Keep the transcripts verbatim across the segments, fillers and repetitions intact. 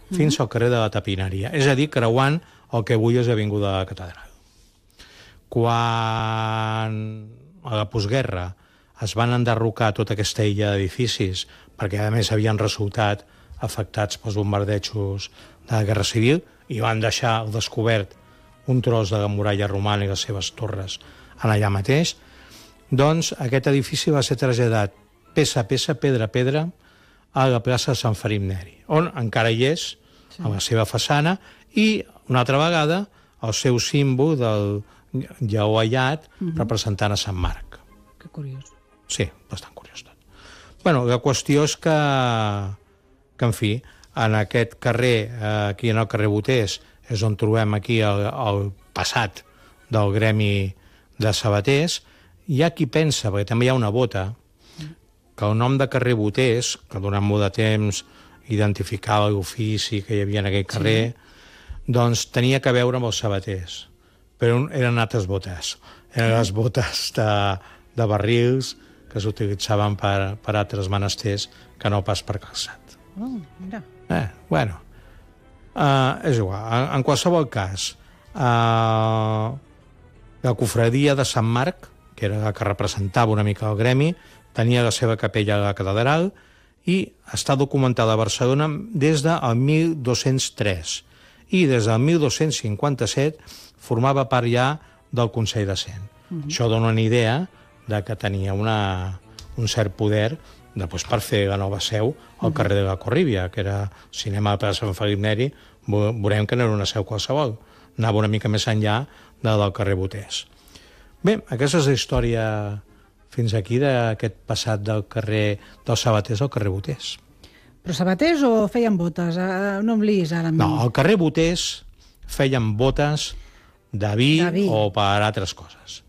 fins al carrer de la Tapineria, és a dir, creuant el que avui és Avinguda de la Catedral. Quan a la postguerra es van enderrocar tota aquesta illa d'edificis, perquè a més havien resultat afectats pels bombardejos de la Guerra Civil, i van deixar al descobert un tros de la muralla romana i les seves torres en allà mateix, doncs aquest edifici va ser traslladat peça a peça, pedra a pedra, a la plaça de Sant Felip Neri, on encara hi és, sí, a la seva façana, i una altra vegada el seu símbol del lleó allat, uh-huh, representant a Sant Marc. Que curiós. Sí, bastant curiós tot. Bueno, la qüestió és que, que en fi, en aquest carrer, aquí en el carrer Boters, és on trobem aquí el, el passat del gremi de sabaters. Hi ha qui pensa, perquè també hi ha una bota, que el nom de carrer Boters, que durant molt de temps identificava l'ofici que hi havia en aquell carrer, sí, doncs tenia que veure amb els sabaters, però eren altres botes. Eren les botes de, de barrils que s'utilitzaven per, per altres menesters que no pas per calçat. Oh, mira. Eh, bueno, uh, és igual. En, en qualsevol cas, uh, la cofradia de Sant Marc, que era la que representava una mica el gremi, tenia la seva capella a la catedral i està documentada a Barcelona des del mil dos-cents tres i des del mil dos-cents cinquanta-set formava part ja del Consell de Cent. Uh-huh. Això dona una idea de que tenia una, un cert poder de, doncs, per fer la nova seu al carrer de la Corríbia, que era cinema de Sant Felip Neri, veurem que no era una seu qualsevol, anava una mica més enllà de la del carrer Boters. Bé, aquesta és la història fins aquí d'aquest passat del carrer dels sabaters al carrer Boters. Però sabaters o feien botes? No em liis ara. No, al carrer Boters feien botes de vi, de vi o per altres coses.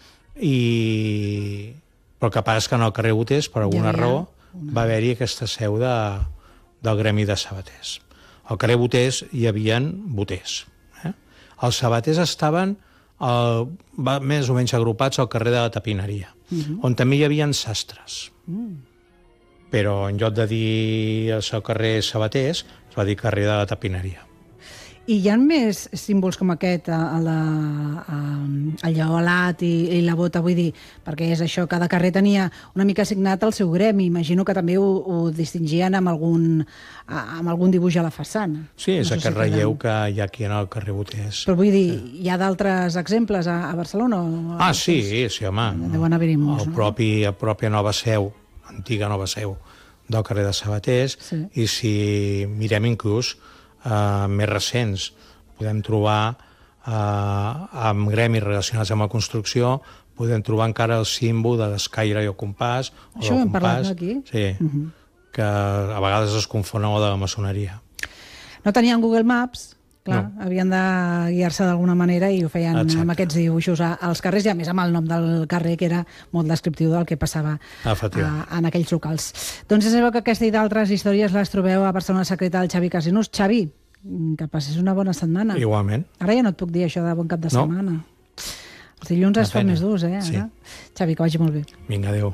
I... Però el que passa és que en el carrer Boters, per alguna ja raó, una... va haver-hi aquesta seu de, del gremi de sabaters. Al carrer Boters hi havia boters. Eh? Els sabaters estaven el, va, més o menys agrupats al carrer de la Tapineria, uh-huh, on també hi havia sastres. Uh. Però en lloc de dir el carrer Sabaters, es va dir carrer de la Tapineria. I hi ha més símbols com aquest, el, el lleó alat i, i la bota, vull dir, perquè és això, cada carrer tenia una mica assignat el seu gremi, imagino que també ho, ho distingien amb algun, amb algun dibuix a la façana. Sí, és no aquest relleu que hi ha aquí en el carrer Boters. Però vull dir, hi ha d'altres exemples a, a Barcelona? O ah, sí, sí, home. Deuen haver-hi molts, el no? propi, la pròpia nova seu, antiga nova seu del carrer de Sabaters, sí, i si mirem inclús Uh, més recents, podem trobar uh, amb gremis relacionats amb la construcció, podem trobar encara el símbol de l'escaire i el compàs. Això ho hem parlat aquí? Sí, uh-huh, que a vegades es confon amb de la maçoneria. No tenien Google Maps, clar, no, havien de guiar-se d'alguna manera i ho feien exacte, amb aquests dibuixos als carrers i a més amb el nom del carrer, que era molt descriptiu del que passava a, en aquells locals. Doncs és que aquesta i d'altres històries les trobeu a Barcelona Secreta del Xavi Casinús. Xavi, que passis una bona setmana. Igualment. Ara ja no et puc dir això de bon cap de setmana. No. Els dilluns es fan més durs, eh? Ara. Sí. Xavi, que vagi molt bé. Vinga, adéu.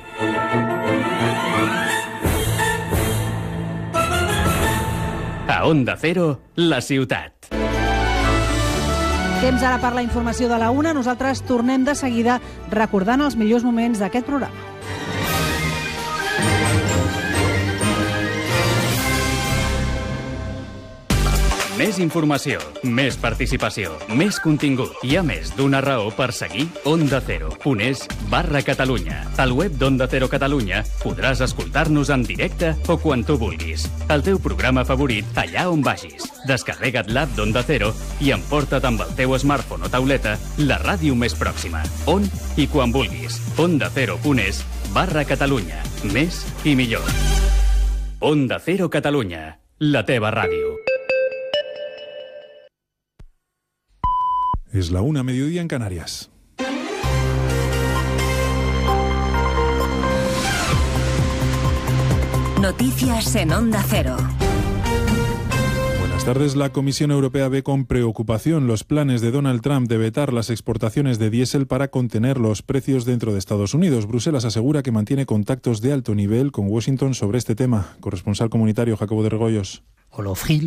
A Onda Cero, la ciutat. Temps ara per la informació de la una. Nosaltres tornem de seguida recordant els millors moments d'aquest programa. Més informació, més participació, més contingut. Hi ha més d'una raó per seguir Onda Cero. Punés barra Catalunya. Al web d'Onda Cero Catalunya podràs escoltar-nos en directe o quan tu vulguis. El teu programa favorit allà on vagis. Descarrega't l'app d'Onda Cero i emporta't amb el teu smartphone o tauleta la ràdio més pròxima. On i quan vulguis. Onda Cero Punés barra Catalunya. Més i millor. Onda Cero Catalunya. La teva ràdio. Es la una, mediodía en Canarias. Noticias en Onda Cero. Buenas tardes. La Comisión Europea ve con preocupación los planes de Donald Trump de vetar las exportaciones de diésel para contener los precios dentro de Estados Unidos. Bruselas asegura que mantiene contactos de alto nivel con Washington sobre este tema. Corresponsal comunitario Jacobo de Regoyos. Olof Gil,